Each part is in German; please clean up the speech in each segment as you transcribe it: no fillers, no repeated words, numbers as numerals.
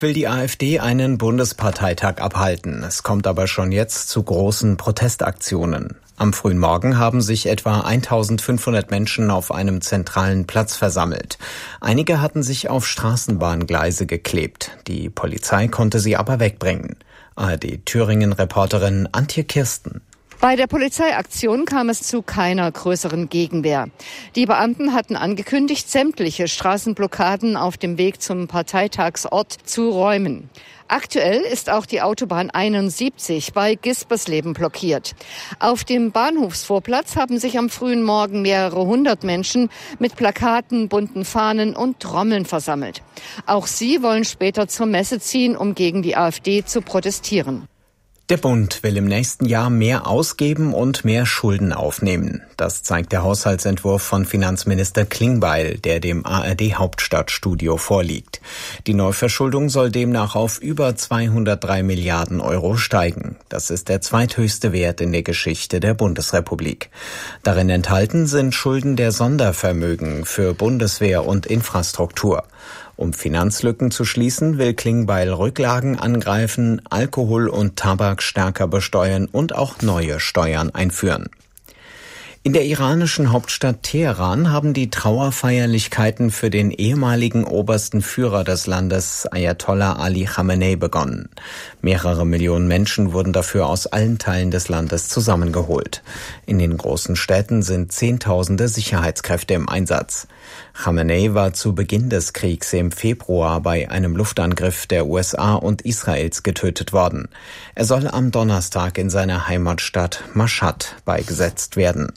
Will die AfD einen Bundesparteitag abhalten. Es kommt aber schon jetzt zu großen Protestaktionen. Am frühen Morgen haben sich etwa 1500 Menschen auf einem zentralen Platz versammelt. Einige hatten sich auf Straßenbahngleise geklebt. Die Polizei konnte sie aber wegbringen. ARD-Thüringen-Reporterin Antje Kirsten. Bei der Polizeiaktion kam es zu keiner größeren Gegenwehr. Die Beamten hatten angekündigt, sämtliche Straßenblockaden auf dem Weg zum Parteitagsort zu räumen. Aktuell ist auch die Autobahn 71 bei Gispersleben blockiert. Auf dem Bahnhofsvorplatz haben sich am frühen Morgen mehrere hundert Menschen mit Plakaten, bunten Fahnen und Trommeln versammelt. Auch sie wollen später zur Messe ziehen, um gegen die AfD zu protestieren. Der Bund will im nächsten Jahr mehr ausgeben und mehr Schulden aufnehmen. Das zeigt der Haushaltsentwurf von Finanzminister Klingbeil, der dem ARD-Hauptstadtstudio vorliegt. Die Neuverschuldung soll demnach auf über 203 Milliarden Euro steigen. Das ist der zweithöchste Wert in der Geschichte der Bundesrepublik. Darin enthalten sind Schulden der Sondervermögen für Bundeswehr und Infrastruktur. Um Finanzlücken zu schließen, will Klingbeil Rücklagen angreifen, Alkohol und Tabak stärker besteuern und auch neue Steuern einführen. In der iranischen Hauptstadt Teheran haben die Trauerfeierlichkeiten für den ehemaligen obersten Führer des Landes, Ayatollah Ali Khamenei, begonnen. Mehrere Millionen Menschen wurden dafür aus allen Teilen des Landes zusammengeholt. In den großen Städten sind Zehntausende Sicherheitskräfte im Einsatz. Khamenei war zu Beginn des Kriegs im Februar bei einem Luftangriff der USA und Israels getötet worden. Er soll am Donnerstag in seiner Heimatstadt Mashhad beigesetzt werden.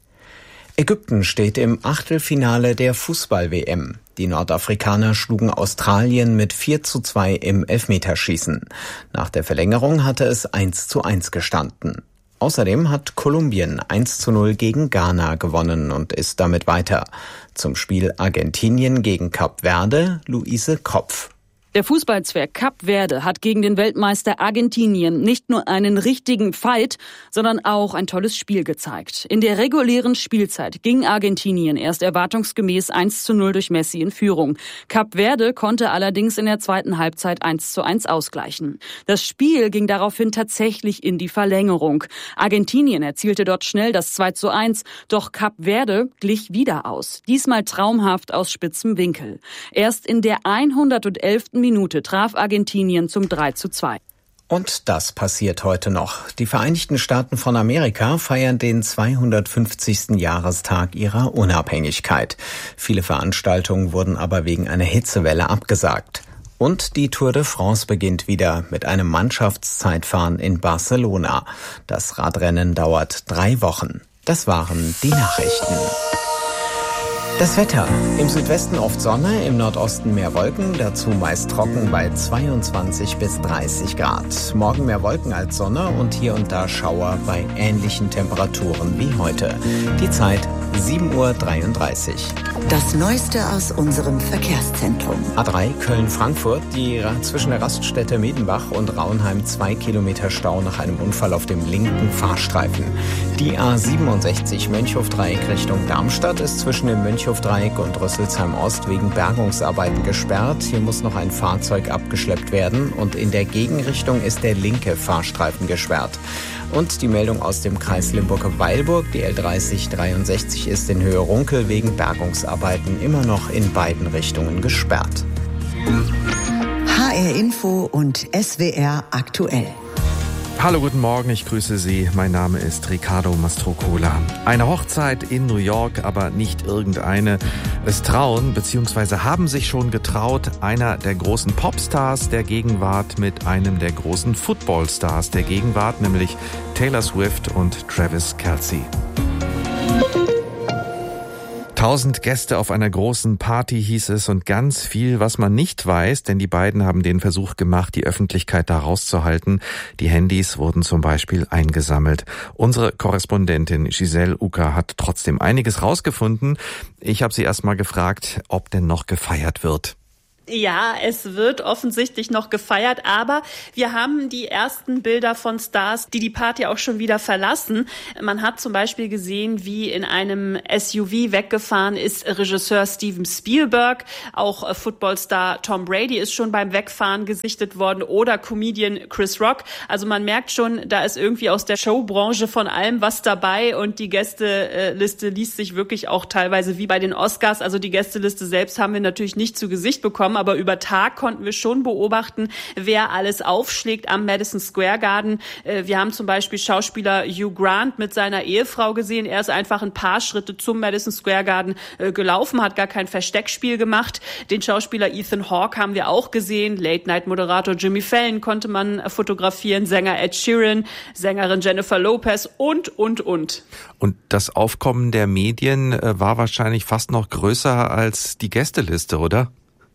Ägypten steht im Achtelfinale der Fußball-WM. Die Nordafrikaner schlugen Australien mit 4:2 im Elfmeterschießen. Nach der Verlängerung hatte es 1:1 gestanden. Außerdem hat Kolumbien 1:0 gegen Ghana gewonnen und ist damit weiter. Zum Spiel Argentinien gegen Kap Verde, Luise Kropf. Der Fußballzwerg Kap Verde hat gegen den Weltmeister Argentinien nicht nur einen richtigen Fight, sondern auch ein tolles Spiel gezeigt. In der regulären Spielzeit ging Argentinien erst erwartungsgemäß 1:0 durch Messi in Führung. Kap Verde konnte allerdings in der zweiten Halbzeit 1:1 ausgleichen. Das Spiel ging daraufhin tatsächlich in die Verlängerung. Argentinien erzielte dort schnell das 2:1, doch Kap Verde glich wieder aus. Diesmal traumhaft aus spitzem Winkel. Erst in der 111. Minute traf Argentinien zum 3:2. Und das passiert heute noch. Die Vereinigten Staaten von Amerika feiern den 250. Jahrestag ihrer Unabhängigkeit. Viele Veranstaltungen wurden aber wegen einer Hitzewelle abgesagt. Und die Tour de France beginnt wieder mit einem Mannschaftszeitfahren in Barcelona. Das Radrennen dauert 3 Wochen. Das waren die Nachrichten. Das Wetter. Im Südwesten oft Sonne, im Nordosten mehr Wolken, dazu meist trocken bei 22 bis 30 Grad. Morgen mehr Wolken als Sonne und hier und da Schauer bei ähnlichen Temperaturen wie heute. Die Zeit 7:33 Uhr. Das Neueste aus unserem Verkehrszentrum. A3 Köln-Frankfurt, zwischen der Raststätte Miedenbach und Rauenheim 2 Kilometer Stau nach einem Unfall auf dem linken Fahrstreifen. Die A67 Mönchhofdreieck Richtung Darmstadt ist zwischen dem Mönchhofdreieck und Rüsselsheim Ost wegen Bergungsarbeiten gesperrt. Hier muss noch ein Fahrzeug abgeschleppt werden und in der Gegenrichtung ist der linke Fahrstreifen gesperrt. Und die Meldung aus dem Kreis Limburg-Weilburg, die L3063 ist in Höhe Runkel wegen Bergungsarbeiten immer noch in beiden Richtungen gesperrt. HR Info und SWR aktuell. Hallo, guten Morgen, ich grüße Sie. Mein Name ist Riccardo Mastrocola. Eine Hochzeit in New York, aber nicht irgendeine. Es trauen bzw. haben sich schon getraut einer der großen Popstars der Gegenwart mit einem der großen Footballstars der Gegenwart, nämlich Taylor Swift und Travis Kelce. 1000 Gäste auf einer großen Party hieß es und ganz viel, was man nicht weiß, denn die beiden haben den Versuch gemacht, die Öffentlichkeit da rauszuhalten. Die Handys wurden zum Beispiel eingesammelt. Unsere Korrespondentin Giselle Ucker hat trotzdem einiges rausgefunden. Ich habe sie erst mal gefragt, ob denn noch gefeiert wird. Ja, es wird offensichtlich noch gefeiert, aber wir haben die ersten Bilder von Stars, die Party auch schon wieder verlassen. Man hat zum Beispiel gesehen, wie in einem SUV weggefahren ist Regisseur Steven Spielberg. Auch Footballstar Tom Brady ist schon beim Wegfahren gesichtet worden oder Comedian Chris Rock. Also man merkt schon, da ist irgendwie aus der Showbranche von allem was dabei und die Gästeliste liest sich wirklich auch teilweise wie bei den Oscars. Also die Gästeliste selbst haben wir natürlich nicht zu Gesicht bekommen, aber über Tag konnten wir schon beobachten, wer alles aufschlägt am Madison Square Garden. Wir haben zum Beispiel Schauspieler Hugh Grant mit seiner Ehefrau gesehen. Er ist einfach ein paar Schritte zum Madison Square Garden gelaufen, hat gar kein Versteckspiel gemacht. Den Schauspieler Ethan Hawke haben wir auch gesehen. Late-Night-Moderator Jimmy Fallon konnte man fotografieren. Sänger Ed Sheeran, Sängerin Jennifer Lopez und. Und das Aufkommen der Medien war wahrscheinlich fast noch größer als die Gästeliste, oder?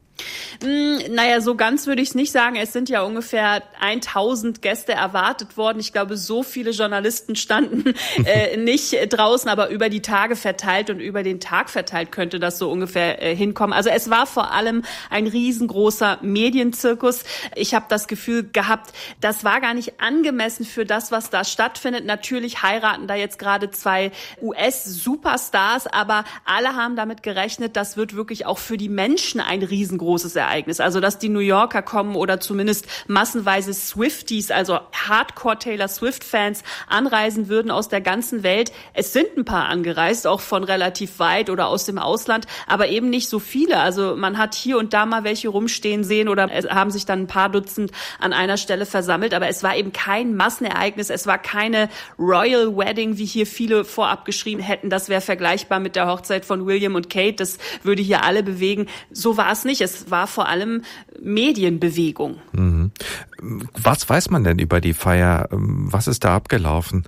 Naja, so ganz würde ich es nicht sagen. Es sind ja ungefähr 1000 Gäste erwartet worden. Ich glaube, so viele Journalisten standen nicht draußen, aber über die Tage verteilt und über den Tag verteilt könnte das so ungefähr hinkommen. Also es war vor allem ein riesengroßer Medienzirkus. Ich habe das Gefühl gehabt, das war gar nicht angemessen für das, was da stattfindet. Natürlich heiraten da jetzt gerade 2 US-Superstars, aber alle haben damit gerechnet, das wird wirklich auch für die Menschen ein riesengroßes Ereignis. Also, dass die New Yorker kommen oder zumindest massenweise Swifties, also Hardcore Taylor Swift-Fans anreisen würden aus der ganzen Welt. Es sind ein paar angereist, auch von relativ weit oder aus dem Ausland, aber eben nicht so viele. Also, man hat hier und da mal welche rumstehen sehen oder es haben sich dann ein paar Dutzend an einer Stelle versammelt, aber es war eben kein Massenereignis. Es war keine Royal Wedding, wie hier viele vorab geschrieben hätten. Das wäre vergleichbar mit der Hochzeit von William und Kate. Das würde hier alle bewegen. So war es nicht. Es war vor allem Medienbewegung. Mhm. Was weiß man denn über die Feier? Was ist da abgelaufen?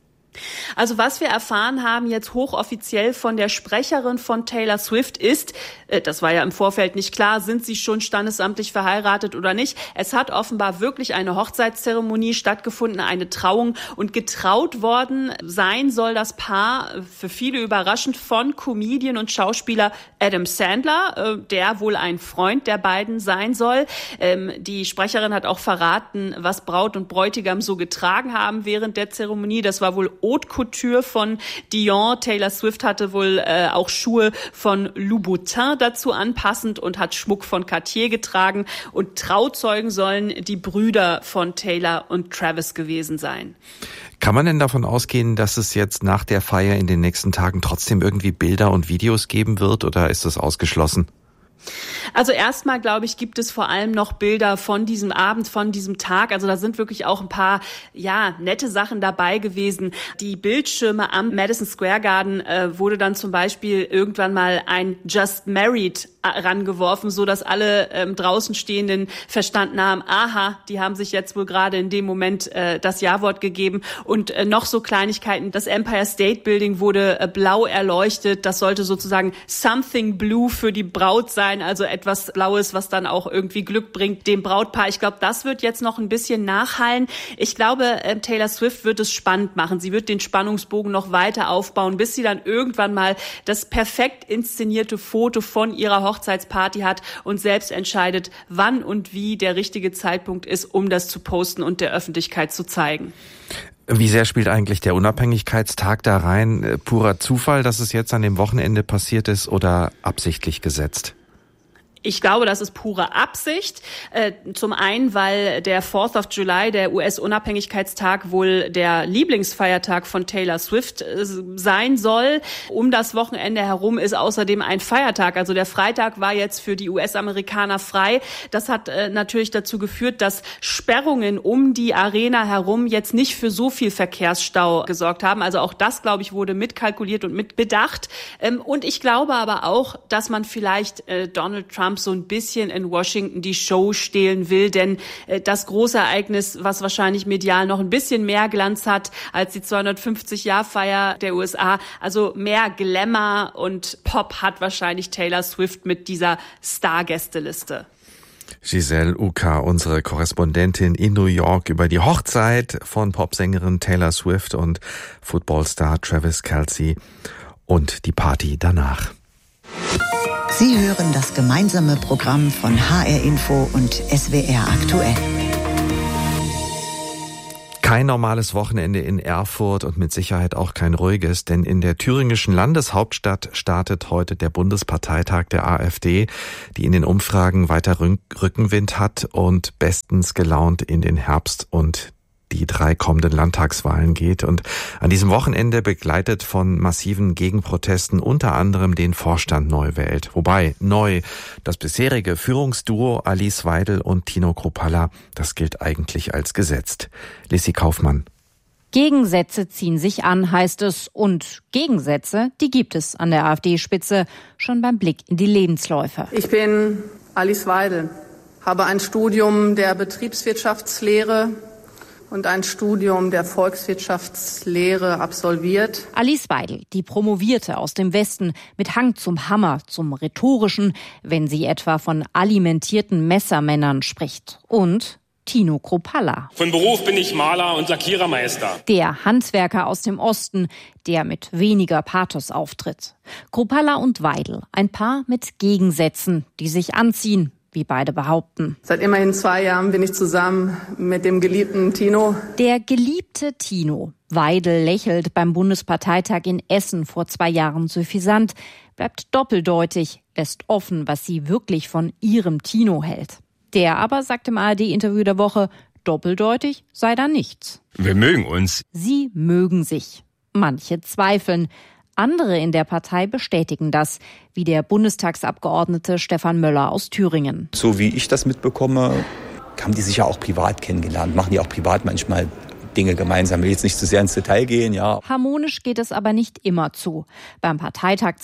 Also was wir erfahren haben jetzt hochoffiziell von der Sprecherin von Taylor Swift ist, das war ja im Vorfeld nicht klar, sind sie schon standesamtlich verheiratet oder nicht. Es hat offenbar wirklich eine Hochzeitszeremonie stattgefunden, eine Trauung und getraut worden sein soll das Paar, für viele überraschend, von Comedian und Schauspieler Adam Sandler, der wohl ein Freund der beiden sein soll. Die Sprecherin hat auch verraten, was Braut und Bräutigam so getragen haben während der Zeremonie. Das war wohl Haute Couture von Dior. Taylor Swift hatte wohl auch Schuhe von Louboutin dazu anpassend und hat Schmuck von Cartier getragen. Und Trauzeugen sollen die Brüder von Taylor und Travis gewesen sein. Kann man denn davon ausgehen, dass es jetzt nach der Feier in den nächsten Tagen trotzdem irgendwie Bilder und Videos geben wird, oder ist das ausgeschlossen? Also erstmal, glaube ich, gibt es vor allem noch Bilder von diesem Abend, von diesem Tag. Also da sind wirklich auch ein paar, nette Sachen dabei gewesen. Die Bildschirme am Madison Square Garden wurde dann zum Beispiel irgendwann mal ein Just Married rangeworfen, so dass alle draußen Stehenden verstanden haben, aha, die haben sich jetzt wohl gerade in dem Moment das Ja-Wort gegeben. Und noch so Kleinigkeiten. Das Empire State Building wurde blau erleuchtet. Das sollte sozusagen something blue für die Braut sein, also etwas Blaues, was dann auch irgendwie Glück bringt dem Brautpaar. Ich glaube, das wird jetzt noch ein bisschen nachhallen. Ich glaube, Taylor Swift wird es spannend machen. Sie wird den Spannungsbogen noch weiter aufbauen, bis sie dann irgendwann mal das perfekt inszenierte Foto von ihrer Hochzeitsparty hat und selbst entscheidet, wann und wie der richtige Zeitpunkt ist, um das zu posten und der Öffentlichkeit zu zeigen. Wie sehr spielt eigentlich der Unabhängigkeitstag da rein? Purer Zufall, dass es jetzt an dem Wochenende passiert ist, oder absichtlich gesetzt? Ich glaube, das ist pure Absicht. Zum einen, weil der 4th of July, der US-Unabhängigkeitstag, wohl der Lieblingsfeiertag von Taylor Swift sein soll. Um das Wochenende herum ist außerdem ein Feiertag. Also der Freitag war jetzt für die US-Amerikaner frei. Das hat natürlich dazu geführt, dass Sperrungen um die Arena herum jetzt nicht für so viel Verkehrsstau gesorgt haben. Also auch das, glaube ich, wurde mitkalkuliert und mitbedacht. Und ich glaube aber auch, dass man vielleicht Donald Trump so ein bisschen in Washington die Show stehlen will, denn das große Ereignis, was wahrscheinlich medial noch ein bisschen mehr Glanz hat als die 250-Jahr-Feier der USA, also mehr Glamour und Pop hat wahrscheinlich Taylor Swift mit dieser Star-Gästeliste. Giselle Uka, unsere Korrespondentin in New York, über die Hochzeit von Popsängerin Taylor Swift und Footballstar Travis Kelce und die Party danach. Sie hören das gemeinsame Programm von HR Info und SWR aktuell. Kein normales Wochenende in Erfurt und mit Sicherheit auch kein ruhiges, denn in der thüringischen Landeshauptstadt startet heute der Bundesparteitag der AfD, die in den Umfragen weiter Rückenwind hat und bestens gelaunt in den Herbst und die 3 kommenden Landtagswahlen geht und an diesem Wochenende begleitet von massiven Gegenprotesten unter anderem den Vorstand neu wählt. Wobei neu das bisherige Führungsduo Alice Weidel und Tino Kruppalla, das gilt eigentlich als gesetzt. Lissi Kaufmann. Gegensätze ziehen sich an, heißt es. Und Gegensätze, die gibt es an der AfD-Spitze schon beim Blick in die Lebensläufe. Ich bin Alice Weidel, habe ein Studium der Betriebswirtschaftslehre und ein Studium der Volkswirtschaftslehre absolviert. Alice Weidel, die Promovierte aus dem Westen mit Hang zum Hammer, zum Rhetorischen, wenn sie etwa von alimentierten Messermännern spricht. Und Tino Kruppalla. Von Beruf bin ich Maler und Lackierermeister. Der Handwerker aus dem Osten, der mit weniger Pathos auftritt. Kruppalla und Weidel, ein Paar mit Gegensätzen, die sich anziehen, wie beide behaupten. Seit immerhin 2 Jahren bin ich zusammen mit dem geliebten Tino. Der geliebte Tino. Weidel lächelt beim Bundesparteitag in Essen vor 2 Jahren suffisant, bleibt doppeldeutig, lässt offen, was sie wirklich von ihrem Tino hält. Der aber sagt im ARD-Interview der Woche, doppeldeutig sei da nichts. Wir mögen uns. Sie mögen sich. Manche zweifeln. Andere in der Partei bestätigen das, wie der Bundestagsabgeordnete Stefan Möller aus Thüringen. So wie ich das mitbekomme, haben die sich ja auch privat kennengelernt, machen die auch privat manchmal Dinge gemeinsam. Ich will jetzt nicht zu sehr ins Detail gehen, ja. Harmonisch geht es aber nicht immer zu. Beim Parteitag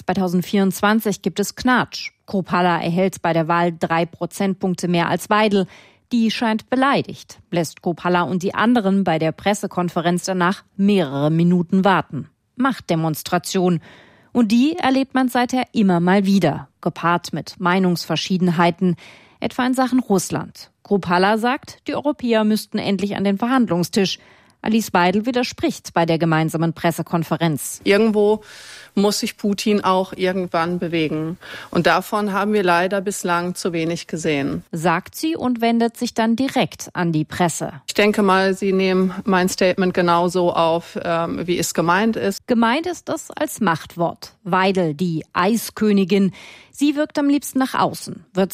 2024 gibt es Knatsch. Kruppalla erhält bei der Wahl 3 Prozentpunkte mehr als Weidel. Die scheint beleidigt, lässt Kruppalla und die anderen bei der Pressekonferenz danach mehrere Minuten warten. Machtdemonstration. Und die erlebt man seither immer mal wieder, gepaart mit Meinungsverschiedenheiten, etwa in Sachen Russland. Kruppalla sagt, die Europäer müssten endlich an den Verhandlungstisch. Alice Weidel widerspricht bei der gemeinsamen Pressekonferenz. Irgendwo muss sich Putin auch irgendwann bewegen. Und davon haben wir leider bislang zu wenig gesehen. Sagt sie und wendet sich dann direkt an die Presse. Ich denke mal, Sie nehmen mein Statement genauso auf, wie es gemeint ist. Gemeint ist es als Machtwort. Weidel, die Eiskönigin, sie wirkt am liebsten nach außen, wird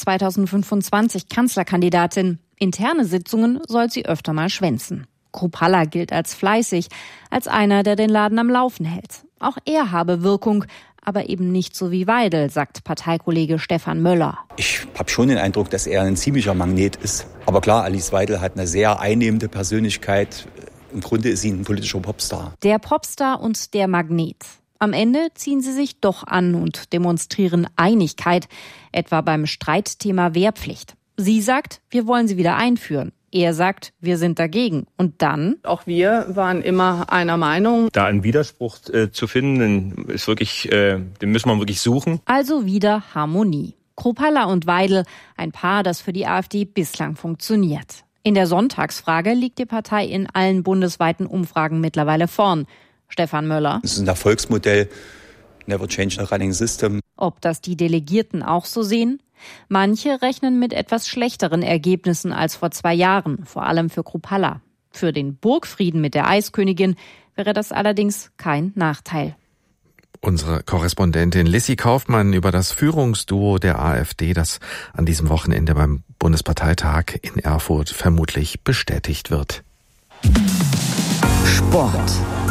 2025 Kanzlerkandidatin. Interne Sitzungen soll sie öfter mal schwänzen. Kruppalla gilt als fleißig, als einer, der den Laden am Laufen hält. Auch er habe Wirkung, aber eben nicht so wie Weidel, sagt Parteikollege Stefan Möller. Ich habe schon den Eindruck, dass er ein ziemlicher Magnet ist. Aber klar, Alice Weidel hat eine sehr einnehmende Persönlichkeit. Im Grunde ist sie ein politischer Popstar. Der Popstar und der Magnet. Am Ende ziehen sie sich doch an und demonstrieren Einigkeit, etwa beim Streitthema Wehrpflicht. Sie sagt, wir wollen sie wieder einführen. Er sagt, wir sind dagegen. Und dann? Auch wir waren immer einer Meinung. Da einen Widerspruch zu finden, ist wirklich, den müssen wir wirklich suchen. Also wieder Harmonie. Kruppalla und Weidel, ein Paar, das für die AfD bislang funktioniert. In der Sonntagsfrage liegt die Partei in allen bundesweiten Umfragen mittlerweile vorn. Stefan Möller. Es ist ein Erfolgsmodell. Never change a running system. Ob das die Delegierten auch so sehen? Manche rechnen mit etwas schlechteren Ergebnissen als vor 2 Jahren, vor allem für Kruppalla. Für den Burgfrieden mit der Eiskönigin wäre das allerdings kein Nachteil. Unsere Korrespondentin Lissi Kaufmann über das Führungsduo der AfD, das an diesem Wochenende beim Bundesparteitag in Erfurt vermutlich bestätigt wird. Sport.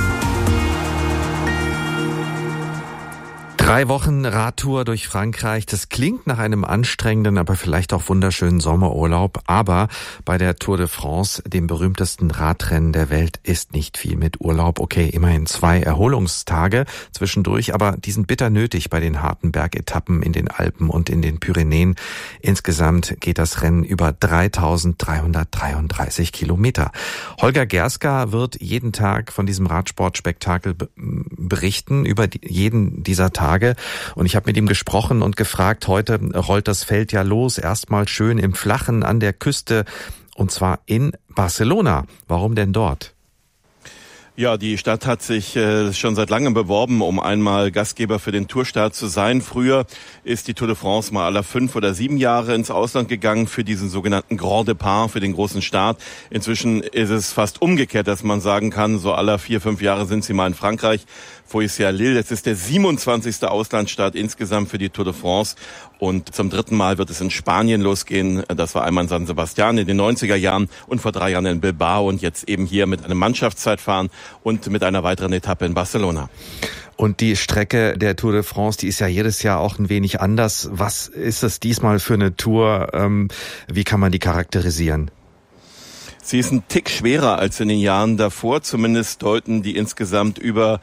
3 Wochen Radtour durch Frankreich, das klingt nach einem anstrengenden, aber vielleicht auch wunderschönen Sommerurlaub. Aber bei der Tour de France, dem berühmtesten Radrennen der Welt, ist nicht viel mit Urlaub. Okay, immerhin 2 Erholungstage zwischendurch, aber die sind bitter nötig bei den harten Bergetappen in den Alpen und in den Pyrenäen. Insgesamt geht das Rennen über 3.333 Kilometer. Holger Gerska wird jeden Tag von diesem Radsportspektakel berichten, über jeden dieser Tage. Und ich habe mit ihm gesprochen und gefragt, heute rollt das Feld ja los, erstmal schön im Flachen an der Küste, und zwar in Barcelona. Warum denn dort? Ja, die Stadt hat sich schon seit langem beworben, um einmal Gastgeber für den Tourstart zu sein. Früher ist die Tour de France mal alle 5 oder 7 Jahre ins Ausland gegangen für diesen sogenannten Grand Départ, für den großen Start. Inzwischen ist es fast umgekehrt, dass man sagen kann, so alle 4, 5 Jahre sind sie mal in Frankreich. Foysia Lille. Es ist der 27. Auslandsstart insgesamt für die Tour de France. Und zum 3. Mal wird es in Spanien losgehen. Das war einmal in San Sebastian in den 90er Jahren und vor 3 Jahren in Bilbao und jetzt eben hier mit einem Mannschaftszeitfahren und mit einer weiteren Etappe in Barcelona. Und die Strecke der Tour de France, die ist ja jedes Jahr auch ein wenig anders. Was ist es diesmal für eine Tour? Wie kann man die charakterisieren? Sie ist ein Tick schwerer als in den Jahren davor. Zumindest deuten die insgesamt über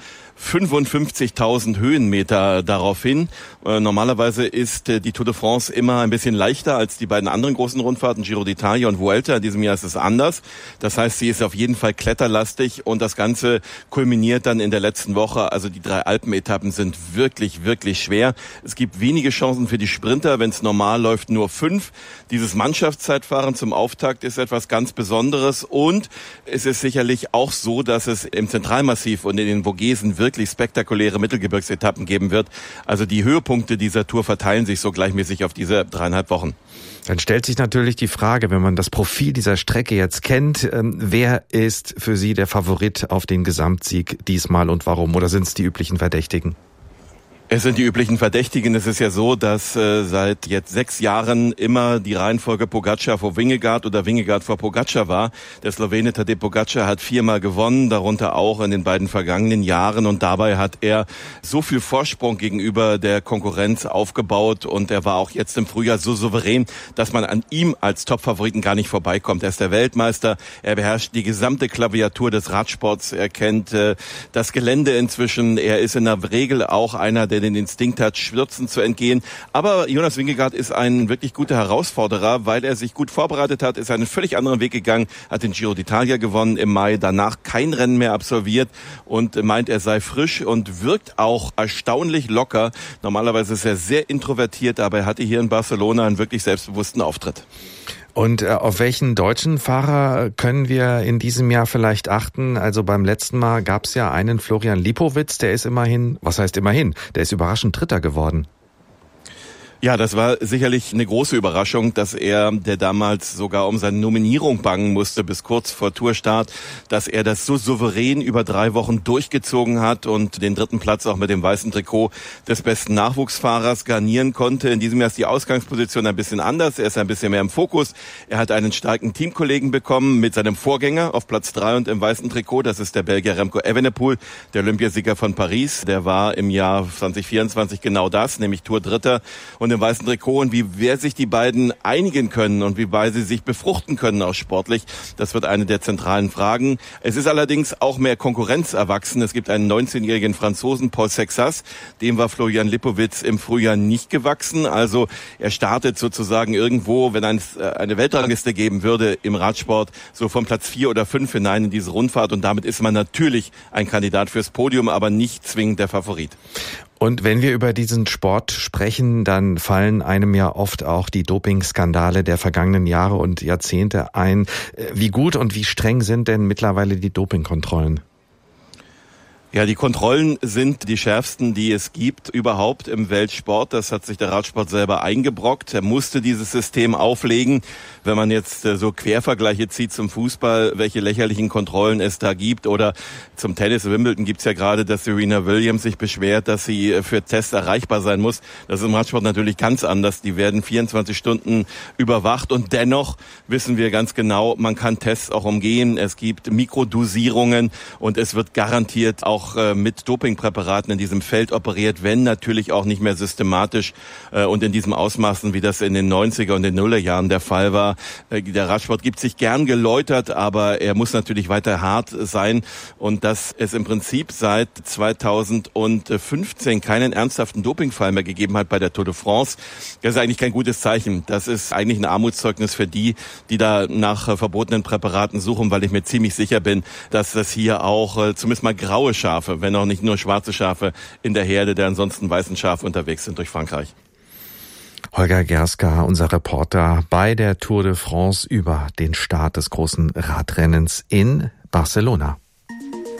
55.000 Höhenmeter darauf hin. Normalerweise ist die Tour de France immer ein bisschen leichter als die beiden anderen großen Rundfahrten, Giro d'Italia und Vuelta. In diesem Jahr ist es anders. Das heißt, sie ist auf jeden Fall kletterlastig und das Ganze kulminiert dann in der letzten Woche. Also die 3 Alpenetappen sind wirklich, wirklich schwer. Es gibt wenige Chancen für die Sprinter. Wenn es normal läuft, nur 5. Dieses Mannschaftszeitfahren zum Auftakt ist etwas ganz Besonderes und es ist sicherlich auch so, dass es im Zentralmassiv und in den Vogesen wirklich spektakuläre Mittelgebirgsetappen geben wird. Also die Höhepunkte dieser Tour verteilen sich so gleichmäßig auf diese 3,5 Wochen. Dann stellt sich natürlich die Frage, wenn man das Profil dieser Strecke jetzt kennt, wer ist für Sie der Favorit auf den Gesamtsieg diesmal und warum? Oder sind es die üblichen Verdächtigen? Es sind die üblichen Verdächtigen. Es ist ja so, dass seit jetzt 6 Jahren immer die Reihenfolge Pogačar vor Vingegaard oder Vingegaard vor Pogačar war. Der Slowene Tadej Pogačar hat 4-mal gewonnen, darunter auch in den beiden vergangenen Jahren. Und dabei hat er so viel Vorsprung gegenüber der Konkurrenz aufgebaut. Und er war auch jetzt im Frühjahr so souverän, dass man an ihm als Top-Favoriten gar nicht vorbeikommt. Er ist der Weltmeister. Er beherrscht die gesamte Klaviatur des Radsports. Er kennt das Gelände inzwischen. Er ist in der Regel auch einer, der den Instinkt hat, Stürzen zu entgehen. Aber Jonas Vingegaard ist ein wirklich guter Herausforderer, weil er sich gut vorbereitet hat, ist einen völlig anderen Weg gegangen, hat den Giro d'Italia gewonnen im Mai, danach kein Rennen mehr absolviert und meint, er sei frisch und wirkt auch erstaunlich locker. Normalerweise ist er sehr introvertiert, aber er hatte hier in Barcelona einen wirklich selbstbewussten Auftritt. Und auf welchen deutschen Fahrer können wir in diesem Jahr vielleicht achten? Also beim letzten Mal gab es ja einen Florian Lipowitz, der ist immerhin, was heißt immerhin, der ist überraschend Dritter geworden. Ja, das war sicherlich eine große Überraschung, dass er, der damals sogar um seine Nominierung bangen musste bis kurz vor Tourstart, dass er das so souverän über 3 Wochen durchgezogen hat und den 3. Platz auch mit dem weißen Trikot des besten Nachwuchsfahrers garnieren konnte. In diesem Jahr ist die Ausgangsposition ein bisschen anders. Er ist ein bisschen mehr im Fokus. Er hat einen starken Teamkollegen bekommen mit seinem Vorgänger auf Platz 3 und im weißen Trikot. Das ist der Belgier Remco Evenepoel, der Olympiasieger von Paris. Der war im Jahr 2024 genau das, nämlich Tour-Dritter und im weißen Trikot. Und wie wer sich die beiden einigen können und wie beide sie sich befruchten können auch sportlich, das wird eine der zentralen Fragen. Es ist allerdings auch mehr Konkurrenz erwachsen. Es gibt einen 19-jährigen Franzosen, Paul Sexas, dem war Florian Lipowitz im Frühjahr nicht gewachsen. Also er startet sozusagen irgendwo, wenn eine Weltrangliste geben würde im Radsport, so von Platz 4 oder 5 hinein in diese Rundfahrt. Und damit ist man natürlich ein Kandidat fürs Podium, aber nicht zwingend der Favorit. Und wenn wir über diesen Sport sprechen, dann fallen einem ja oft auch die Dopingskandale der vergangenen Jahre und Jahrzehnte ein. Wie gut und wie streng sind denn mittlerweile die Dopingkontrollen? Ja, die Kontrollen sind die schärfsten, die es gibt überhaupt im Weltsport. Das hat sich der Radsport selber eingebrockt. Er musste dieses System auflegen. Wenn man jetzt so Quervergleiche zieht zum Fußball, welche lächerlichen Kontrollen es da gibt, oder zum Tennis, Wimbledon gibt's ja gerade, dass Serena Williams sich beschwert, dass sie für Tests erreichbar sein muss. Das ist im Radsport natürlich ganz anders. Die werden 24 Stunden überwacht und dennoch wissen wir ganz genau, man kann Tests auch umgehen. Es gibt Mikrodosierungen und es wird garantiert auch mit Dopingpräparaten in diesem Feld operiert, wenn natürlich auch nicht mehr systematisch und in diesem Ausmaßen, wie das in den 90er und den Nullerjahren der Fall war. Der Radsport gibt sich gern geläutert, aber er muss natürlich weiter hart sein, und dass es im Prinzip seit 2015 keinen ernsthaften Dopingfall mehr gegeben hat bei der Tour de France, das ist eigentlich kein gutes Zeichen. Das ist eigentlich ein Armutszeugnis für die da nach verbotenen Präparaten suchen, weil ich mir ziemlich sicher bin, dass das hier auch zumindest mal graue Schafe, wenn auch nicht nur schwarze Schafe in der Herde der ansonsten weißen Schafe unterwegs sind durch Frankreich. Holger Gerska, unser Reporter bei der Tour de France über den Start des großen Radrennens in Barcelona.